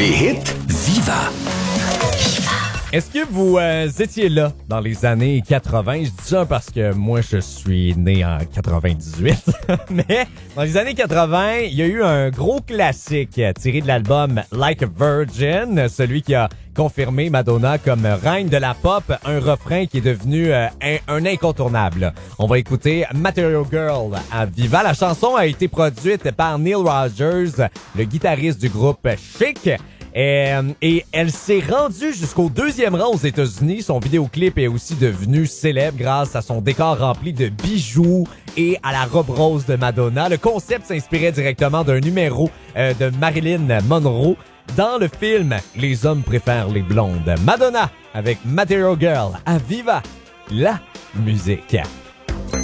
Les hits Viva. Est-ce que vous étiez là dans les années 80? Je dis ça parce que moi, je suis né en 98. Mais dans les années 80, il y a eu un gros classique tiré de l'album Like a Virgin, celui qui a confirmé Madonna comme reine de la pop, un refrain qui est devenu un incontournable. On va écouter Material Girl à Viva. La chanson a été produite par Neil Rogers, le guitariste du groupe Chic. Et elle s'est rendue jusqu'au 2e rang aux États-Unis. Son vidéoclip est aussi devenu célèbre grâce à son décor rempli de bijoux et à la robe rose de Madonna. Le concept s'inspirait directement d'un numéro de Marilyn Monroe dans le film Les hommes préfèrent les blondes. Madonna avec Material Girl à Viva, la musique.